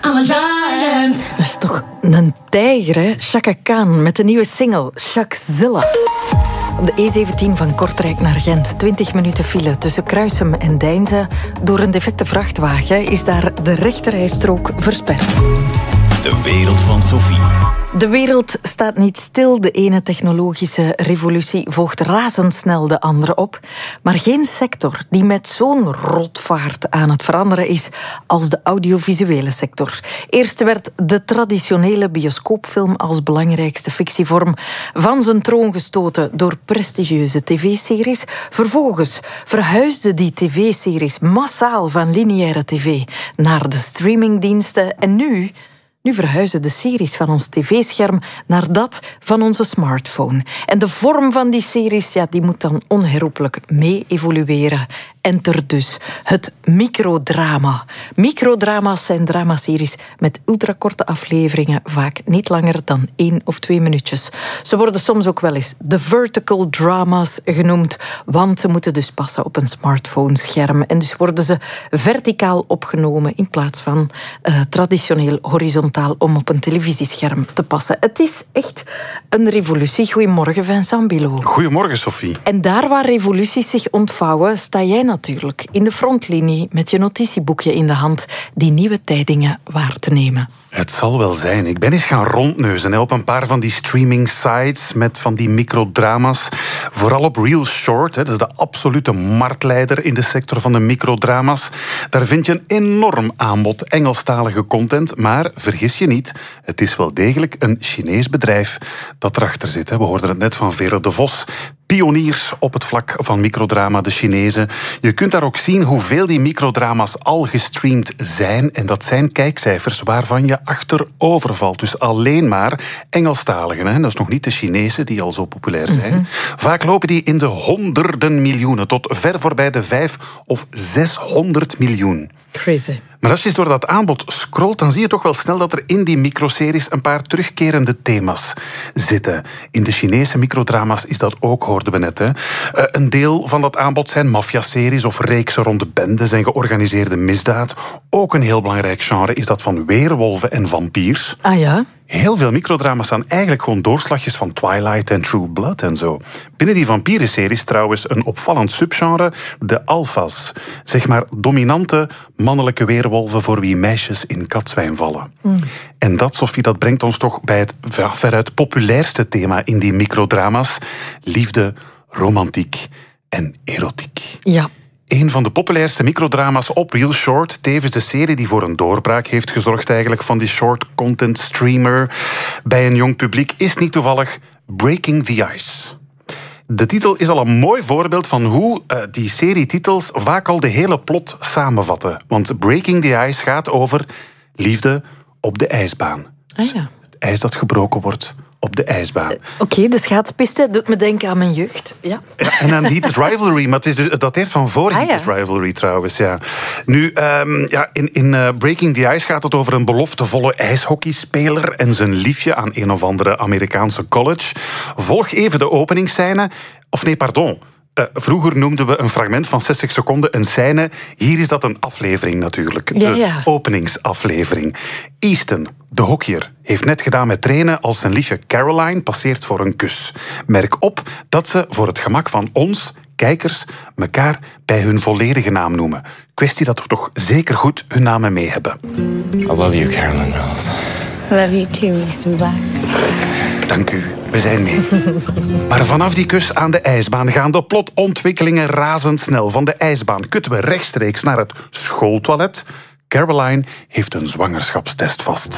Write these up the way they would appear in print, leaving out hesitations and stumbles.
I'm a giant. Dat is toch een tijger, hè? Chaka Khan met de nieuwe single Shakzilla. Op de E17 van Kortrijk naar Gent. 20 minuten file tussen Kruisem en Deinze. Door een defecte vrachtwagen is daar de rechterrijstrook versperd. De wereld van Sophie. De wereld staat niet stil. De ene technologische revolutie volgt razendsnel de andere op. Maar geen sector die met zo'n rotvaart aan het veranderen is als de audiovisuele sector. Eerst werd de traditionele bioscoopfilm als belangrijkste fictievorm van zijn troon gestoten door prestigieuze tv-series. Vervolgens verhuisden die tv-series massaal van lineaire tv naar de streamingdiensten. En nu verhuizen de series van ons tv-scherm naar dat van onze smartphone. En de vorm van die series, die moet dan onherroepelijk mee evolueren. Enter dus het microdrama. Microdrama's zijn dramaseries met ultrakorte afleveringen, vaak niet langer dan 1 of 2 minuutjes. Ze worden soms ook wel eens de vertical dramas genoemd, want ze moeten dus passen op een smartphone-scherm. En dus worden ze verticaal opgenomen in plaats van traditioneel horizontaal om op een televisiescherm te passen. Het is echt een revolutie. Goedemorgen, Vincent Bilot. Goedemorgen, Sophie. En daar waar revoluties zich ontvouwen, sta jij natuurlijk in de frontlinie met je notitieboekje in de hand die nieuwe tijdingen waar te nemen. Het zal wel zijn. Ik ben eens gaan rondneuzen op een paar van die streaming sites met van die microdrama's. Vooral op Real Short, dat is de absolute marktleider in de sector van de microdrama's. Daar vind je een enorm aanbod Engelstalige content, maar vergis je niet, het is wel degelijk een Chinees bedrijf dat erachter zit. We hoorden het net van Vera de Vos. Pioniers op het vlak van microdrama, de Chinezen. Je kunt daar ook zien hoeveel die microdrama's al gestreamd zijn. En dat zijn kijkcijfers waarvan je achterover valt. Dus alleen maar Engelstaligen. Hè? Dat is nog niet de Chinezen die al zo populair zijn. Vaak lopen die in de honderden miljoenen. Tot ver voorbij de 500 of 600 miljoen. Crazy. Maar als je eens door dat aanbod scrolt, dan zie je toch wel snel dat er in die microseries een paar terugkerende thema's zitten. In de Chinese microdrama's is dat ook, hoorden we net. Hè. Een deel van dat aanbod zijn maffiaseries of reeksen rond de bendes en georganiseerde misdaad. Ook een heel belangrijk genre is dat van weerwolven en vampiers. Ah ja? Heel veel microdrama's staan eigenlijk gewoon doorslagjes van Twilight en True Blood en zo. Binnen die vampierenseries trouwens een opvallend subgenre, de alfa's. Zeg maar dominante mannelijke weerwolven voor wie meisjes in katzwijn vallen. En dat, Sophie, dat brengt ons toch bij het veruit populairste thema in die microdrama's. Liefde, romantiek en erotiek. Ja. Een van de populairste microdrama's op Real Short, tevens de serie die voor een doorbraak heeft gezorgd eigenlijk van die short content streamer bij een jong publiek, is niet toevallig Breaking the Ice. De titel is al een mooi voorbeeld van hoe die serietitels vaak al de hele plot samenvatten. Want Breaking the Ice gaat over liefde op de ijsbaan. Ah ja. Het ijs dat gebroken wordt op de ijsbaan. Oké, de schaatspiste doet me denken aan mijn jeugd. Ja. Ja, en aan Heated Rivalry, maar het dateert van voor Heated Rivalry trouwens. Ja. Nu, in Breaking the Ice gaat het over een beloftevolle ijshockeyspeler en zijn liefje aan een of andere Amerikaanse college. Volg even de openingsscène. Of nee, pardon. Vroeger noemden we een fragment van 60 seconden een scène. Hier is dat een aflevering natuurlijk. De openingsaflevering. Easton, de hockeyer, heeft net gedaan met trainen als zijn liefje Caroline passeert voor een kus. Merk op dat ze voor het gemak van ons, kijkers, elkaar bij hun volledige naam noemen. Kwestie dat we toch zeker goed hun namen mee hebben. I love you, Caroline Mills. I love you too, Mr. Black. Dank u, we zijn mee. Maar vanaf die kus aan de ijsbaan gaan de plotontwikkelingen razendsnel. Van de ijsbaan kutten we rechtstreeks naar het schooltoilet. Caroline heeft een zwangerschapstest vast.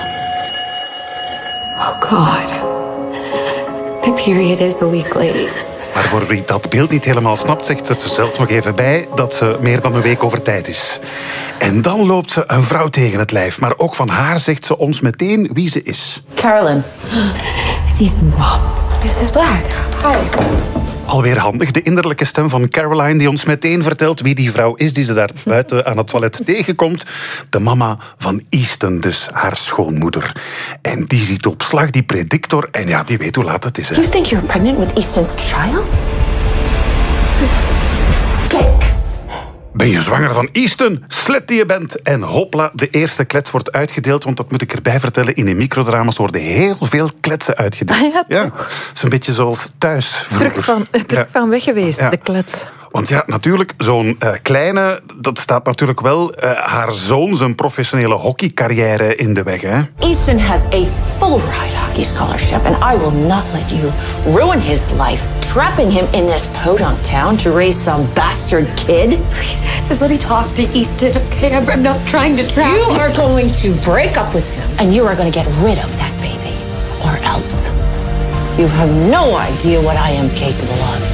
Oh God. My period is a week late. Maar voor wie dat beeld niet helemaal snapt, zegt ze zelf nog even bij dat ze meer dan een week over tijd is. En dan loopt ze een vrouw tegen het lijf. Maar ook van haar zegt ze ons meteen wie ze is. Carolyn. It's Easton's mom. Mrs. Black. Hi. Alweer handig, de innerlijke stem van Caroline die ons meteen vertelt wie die vrouw is die ze daar buiten aan het toilet tegenkomt. De mama van Easton, dus haar schoonmoeder. En die ziet op slag die predictor en ja, die weet hoe laat het is. Hè. You think you're pregnant with Easton's child? Kijk. Ben je zwanger van Easton? Slet die je bent. En hopla, de eerste klets wordt uitgedeeld. Want dat moet ik erbij vertellen. In de microdrama's worden heel veel kletsen uitgedeeld. Ja, toch. Het is een beetje zoals thuis vroeger. Terug van weg geweest, Ja. de klets. Want ja, natuurlijk, zo'n kleine... Dat staat natuurlijk wel haar zoon zijn professionele hockeycarrière in de weg. Hè? Easton has a full-ride hockey scholarship, and I will not let you ruin his life, trapping him in this podunk town to raise some bastard kid. Just let me talk to Easton, okay? I'm not trying to trap You you. are going to break up with him, and you are going to get rid of that baby, or else you have no idea what I am capable of.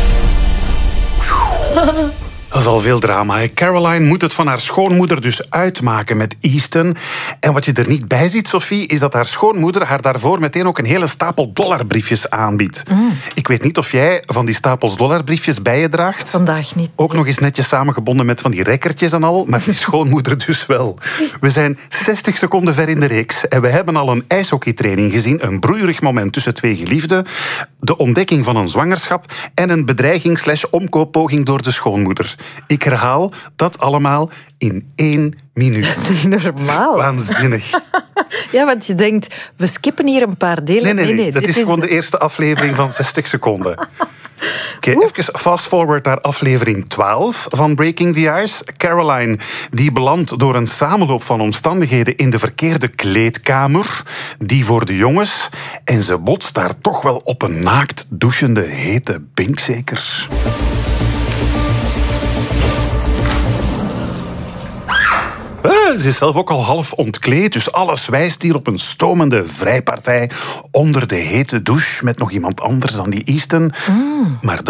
Dat is al veel drama. Hè? Caroline moet het van haar schoonmoeder dus uitmaken met Easton. En wat je er niet bij ziet, Sophie, is dat haar schoonmoeder haar daarvoor meteen ook een hele stapel dollarbriefjes aanbiedt. Ik weet niet of jij van die stapels dollarbriefjes bij je draagt. Vandaag niet. Ook nog eens netjes samengebonden met van die rekkertjes en al, maar die schoonmoeder dus wel. We zijn 60 seconden ver in de reeks en we hebben al een ijshockeytraining gezien, een broeierig moment tussen twee geliefden, de ontdekking van een zwangerschap en een bedreiging/omkooppoging door de schoonmoeder. Ik herhaal, dat allemaal in 1 minuut. Normaal. Waanzinnig. Ja, want je denkt, we skippen hier een paar delen. Nee. Dat dit is gewoon de eerste aflevering van 60 seconden. Oké, even fast forward naar aflevering 12 van Breaking the Ice. Caroline die belandt door een samenloop van omstandigheden in de verkeerde kleedkamer, die voor de jongens, en ze botst daar toch wel op een naakt douchende hete Bink zeker. Ze is zelf ook al half ontkleed, dus alles wijst hier op een stomende vrijpartij onder de hete douche met nog iemand anders dan die Easton. Maar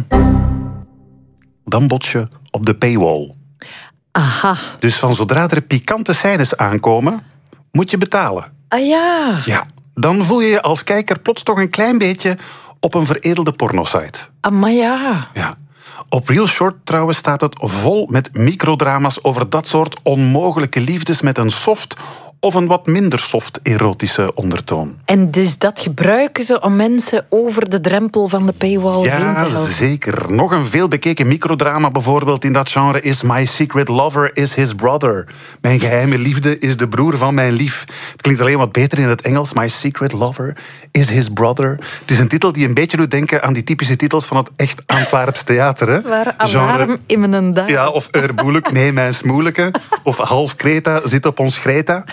dan bots je op de paywall. Aha. Dus van zodra er pikante scènes aankomen, moet je betalen. Ah ja. Ja, dan voel je je als kijker plots toch een klein beetje op een veredelde pornosite. Ah, maar ja. Ja. Op Real Short trouwens staat het vol met microdrama's over dat soort onmogelijke liefdes met een soft of een wat minder soft erotische ondertoon. En dus dat gebruiken ze om mensen over de drempel van de paywall heen te Ja, helpen. zeker. Nog een veelbekeken microdrama bijvoorbeeld in dat genre is My Secret Lover is His Brother. Mijn geheime liefde is de broer van mijn lief. Het klinkt alleen wat beter in het Engels. My Secret Lover is His Brother. Het is een titel die een beetje doet denken aan die typische titels van het echt Antwerps theater. Hè? Waar alarm in mijn dag. Ja, of Erboelijk, nee, mijn smoelijke. Of half Greta zit op ons Greta.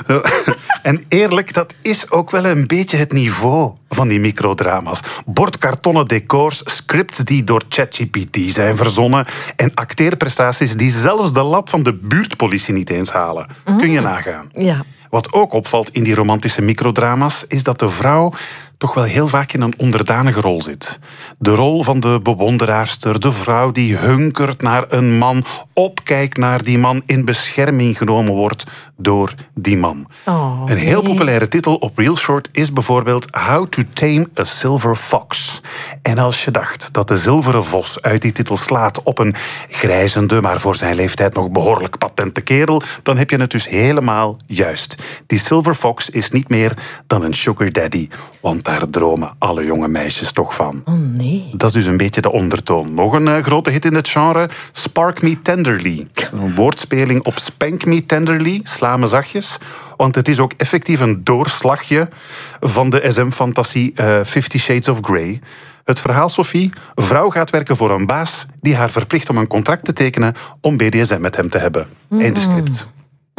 En eerlijk, dat is ook wel een beetje het niveau van die microdrama's. Bordkartonnen decors, scripts die door ChatGPT zijn verzonnen en acteerprestaties die zelfs de lat van de buurtpolitie niet eens halen. Kun je nagaan. Ja. Wat ook opvalt in die romantische microdrama's is dat de vrouw toch wel heel vaak in een onderdanige rol zit. De rol van de bewonderaarster, de vrouw die hunkert naar een man, opkijkt naar die man, in bescherming genomen wordt door die man. Oh, een heel nee. populaire titel op Real Short is bijvoorbeeld How to Tame a Silver Fox. En als je dacht dat de zilveren vos uit die titel slaat op een grijzende, maar voor zijn leeftijd nog behoorlijk patente kerel, dan heb je het dus helemaal juist. Die Silver Fox is niet meer dan een sugar daddy, want daar dromen alle jonge meisjes toch van. Oh nee. Dat is dus een beetje de ondertoon. Nog een grote hit in het genre, Spark Me Tenderly. Een woordspeling op Spank Me Tenderly, sla me zachtjes. Want het is ook effectief een doorslagje van de SM-fantasie 50 Shades of Grey. Het verhaal, Sophie, een vrouw gaat werken voor een baas die haar verplicht om een contract te tekenen om BDSM met hem te hebben. Einde script.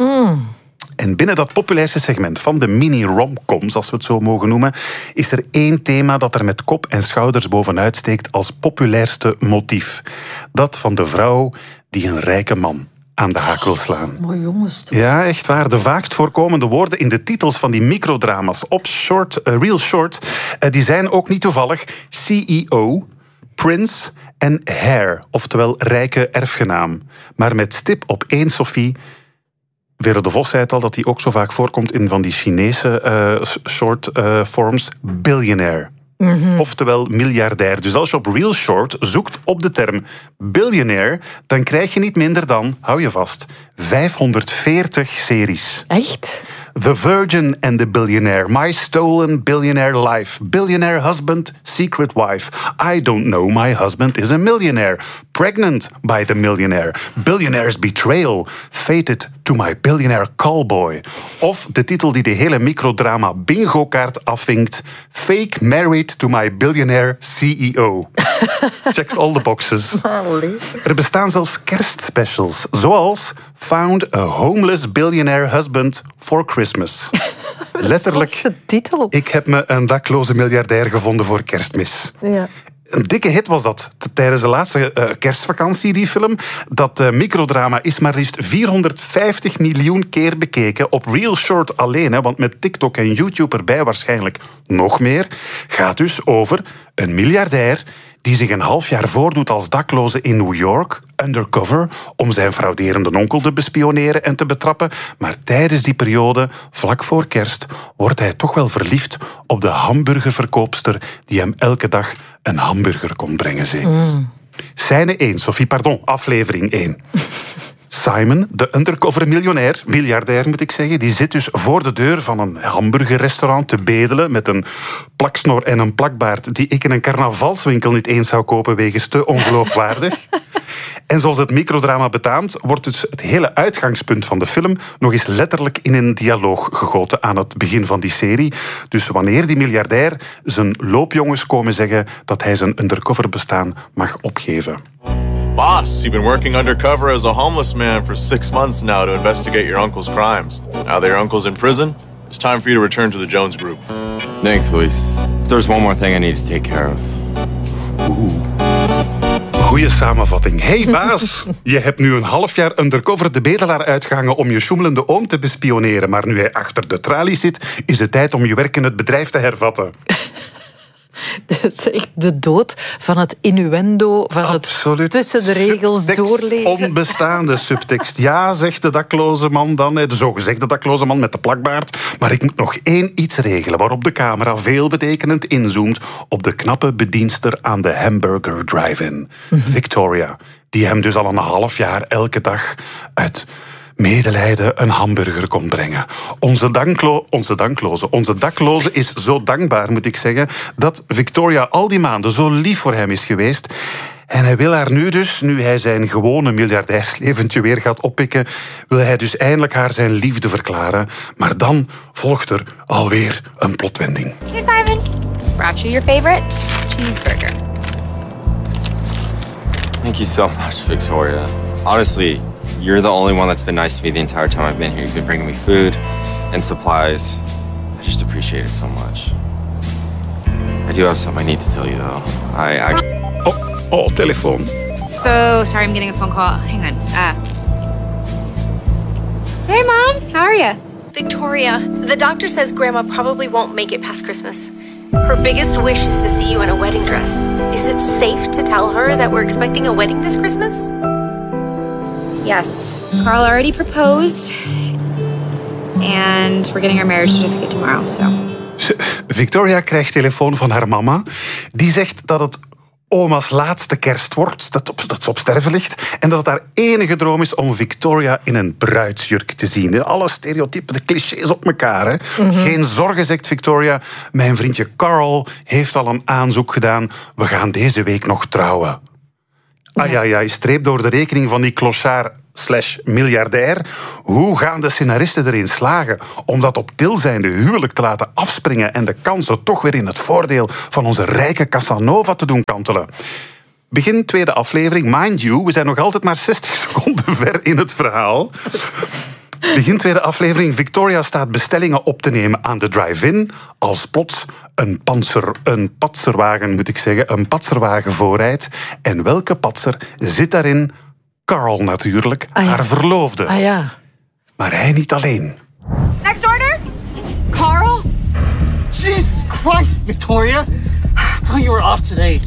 En binnen dat populairste segment van de mini-romcoms, als we het zo mogen noemen, is er één thema dat er met kop en schouders bovenuit steekt als populairste motief. Dat van de vrouw die een rijke man aan de haak wil slaan. Maar jongens, toch. Ja, echt waar. De vaakst voorkomende woorden in de titels van die microdrama's op Real Short, die zijn ook niet toevallig CEO, Prince en Heir, oftewel rijke erfgenaam. Maar met stip op 1, Sophie, Vero de Vos zei het al, dat die ook zo vaak voorkomt in van die Chinese short forms, billionaire. Oftewel miljardair. Dus als je op Real Short zoekt op de term billionaire, dan krijg je niet minder dan, hou je vast, 540 series. Echt? The Virgin and the Billionaire. My Stolen Billionaire Life. Billionaire Husband, Secret Wife. I Don't Know My Husband is a Millionaire. Pregnant by the Millionaire. Billionaire's Betrayal. Fated to My Billionaire Callboy. Of de titel die de hele microdrama bingo-kaart afvinkt. Fake Married to My Billionaire CEO. Checks all the boxes. Er bestaan zelfs kerstspecials, zoals Found a Homeless Billionaire Husband for Christmas. Letterlijk, de titel. Ik heb me een dakloze miljardair gevonden voor Kerstmis. Ja. Een dikke hit was dat tijdens de laatste kerstvakantie, die film. Dat microdrama is maar liefst 450 miljoen keer bekeken op Real Short alleen. Hè, want met TikTok en YouTube erbij waarschijnlijk nog meer. Gaat dus over een miljardair die zich een half jaar voordoet als dakloze in New York, undercover, om zijn frauderende onkel te bespioneren en te betrappen. Maar tijdens die periode, vlak voor kerst, wordt hij toch wel verliefd op de hamburgerverkoopster die hem elke dag een hamburger kon brengen, zeker. Scène 1, Sophie, aflevering 1. Simon, de undercover miljardair moet ik zeggen, die zit dus voor de deur van een hamburgerrestaurant te bedelen met een plaksnor en een plakbaard die ik in een carnavalswinkel niet eens zou kopen wegens te ongeloofwaardig. En zoals het microdrama betaamt, wordt dus het hele uitgangspunt van de film nog eens letterlijk in een dialoog gegoten aan het begin van die serie. Dus wanneer die miljardair zijn loopjongens komen zeggen dat hij zijn undercover bestaan mag opgeven. Boss, you've been working undercover as a homeless man for 6 months now to investigate your uncle's crimes. Now that your uncle's in prison, it's time for you to return to the Jones Group. Thanks, Luis. There's one more thing I need to take care of. Goeie samenvatting. Hey baas, je hebt nu een half jaar undercover de bedelaar uitgehangen om je sjoemelende oom te bespioneren. Maar nu hij achter de tralies zit, is het tijd om je werk in het bedrijf te hervatten. Dat is echt de dood van het innuendo, van Absoluut. Het tussen de regels Subtekst, doorlezen. Onbestaande subtekst. Ja, zegt de dakloze man dan, de zogezegde dakloze man met de plakbaard. Maar ik moet nog iets regelen, waarop de camera veelbetekenend inzoomt op de knappe bedienster aan de Hamburger Drive-In. Victoria, die hem dus al een half jaar elke dag uit medelijden een hamburger kon brengen. Onze dakloze is zo dankbaar, moet ik zeggen, dat Victoria al die maanden zo lief voor hem is geweest. En hij wil haar nu dus, nu hij zijn gewone miljardairsleventje weer gaat oppikken, wil hij dus eindelijk haar zijn liefde verklaren. Maar dan volgt er alweer een plotwending. Hey, Simon. Brought you your favorite cheeseburger. Thank you so much, Victoria. Honestly, you're the only one that's been nice to me the entire time I've been here. You've been bringing me food and supplies. I just appreciate it so much. I do have something I need to tell you, though. I actually... Oh, telefoon. So sorry, I'm getting a phone call. Hang on. Hey, Mom. How are you? Victoria, the doctor says Grandma probably won't make it past Christmas. Her biggest wish is to see you in a wedding dress. Is it safe to tell her that we're expecting a wedding this Christmas? Yes. Carl already proposed. And we're getting our marriage certificate tomorrow, so. Victoria krijgt telefoon van haar mama. Die zegt dat het oma's laatste kerst wordt, dat ze op sterven ligt, en dat het haar enige droom is om Victoria in een bruidsjurk te zien. Alle stereotypen, de clichés op elkaar. Hè? Geen zorgen, zegt Victoria. Mijn vriendje Carl heeft al een aanzoek gedaan. We gaan deze week nog trouwen. Ai, streep door de rekening van die clochard/miljardair. Hoe gaan de scenaristen erin slagen om dat op til zijnde huwelijk te laten afspringen en de kansen toch weer in het voordeel van onze rijke Casanova te doen kantelen? Begin tweede aflevering, mind you, we zijn nog altijd maar 60 seconden ver in het verhaal. Begin tweede aflevering, Victoria staat bestellingen op te nemen aan de drive-in, als plots een patserwagen voorrijdt. En welke patser zit daarin? Carl natuurlijk, haar verloofde. Ja. Maar hij niet alleen. Next order? Carl? Jesus Christ, Victoria! I thought you were off today.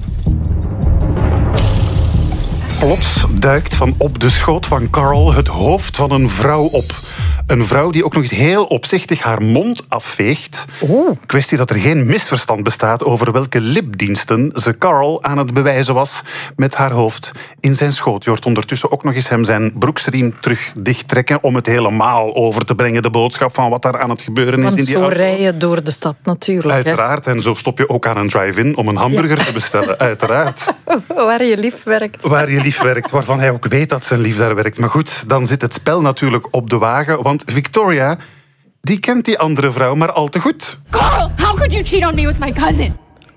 Plots duikt van op de schoot van Carl het hoofd van een vrouw op. Een vrouw die ook nog eens heel opzichtig haar mond afveegt. Kwestie dat er geen misverstand bestaat over welke lipdiensten ze Carl aan het bewijzen was met haar hoofd in zijn schoot. Je hoort ondertussen ook nog eens hem zijn broeksriem terug dichttrekken om het helemaal over te brengen, de boodschap van wat daar aan het gebeuren is in die auto. Want zo rij je door de stad natuurlijk. Uiteraard, en zo stop je ook aan een drive-in om een hamburger te bestellen. Uiteraard. Waar je lief werkt. Waar je lief werkt, waarvan hij ook weet dat zijn lief daar werkt. Maar goed, dan zit het spel natuurlijk op de wagen, want Victoria, die kent die andere vrouw maar al te goed. Carl, how could you cheat on me with my cousin?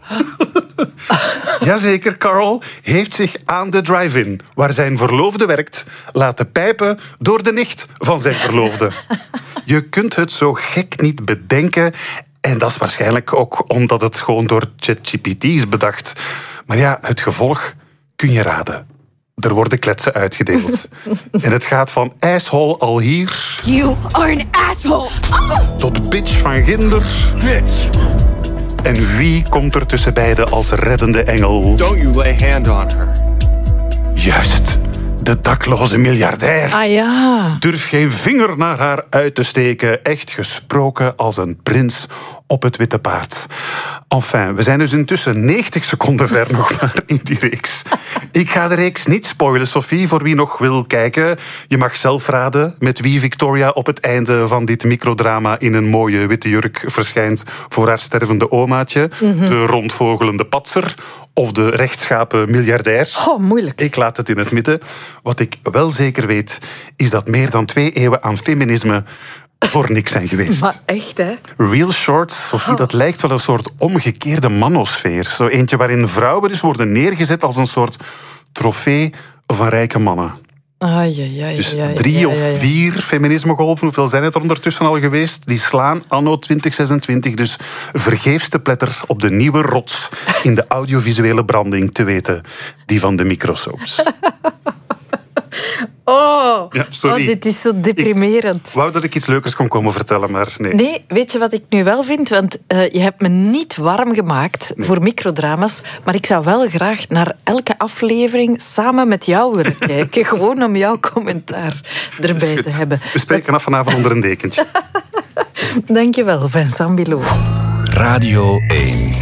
Jazeker, Carl heeft zich aan de drive-in, waar zijn verloofde werkt, laten pijpen door de nicht van zijn verloofde. Je kunt het zo gek niet bedenken. En dat is waarschijnlijk ook omdat het gewoon door ChatGPT is bedacht. Maar ja, het gevolg kun je raden. Er worden kletsen uitgedeeld. En het gaat van asshole al hier... You are an asshole! tot bitch van ginder. Bitch! En wie komt er tussen beiden als reddende engel? Don't you lay hand on her. Juist, de dakloze miljardair. Ah ja. Durf geen vinger naar haar uit te steken. Echt gesproken als een prins op het witte paard. Enfin, we zijn dus intussen 90 seconden ver nog maar in die reeks. Ik ga de reeks niet spoilen, Sophie, voor wie nog wil kijken. Je mag zelf raden met wie Victoria op het einde van dit microdrama in een mooie witte jurk verschijnt voor haar stervende omaatje. De rondvogelende patser of de rechtschapen miljardair. Oh, moeilijk. Ik laat het in het midden. Wat ik wel zeker weet, is dat meer dan 2 eeuwen aan feminisme voor niks zijn geweest. Maar echt, hè? Real Shorts, Sophie, dat lijkt wel een soort omgekeerde manosfeer. Zo eentje waarin vrouwen dus worden neergezet als een soort trofee van rijke mannen. Dus 3 of 4 feminismegolven, hoeveel zijn het er ondertussen al geweest? Die slaan anno 2026 dus vergeefs te pletter op de nieuwe rots in de audiovisuele branding, te weten, die van de microsoaps. Oh, Ja, sorry. oh, dit is zo deprimerend. Ik wou dat ik iets leukers kon komen vertellen, maar nee. Nee, weet je wat ik nu wel vind? Want je hebt me niet warm gemaakt voor microdrama's, maar ik zou wel graag naar elke aflevering samen met jou willen kijken. Gewoon om jouw commentaar erbij te hebben. We spreken af vanavond onder een dekentje. Dankjewel, Vincent Bilot. Radio 1.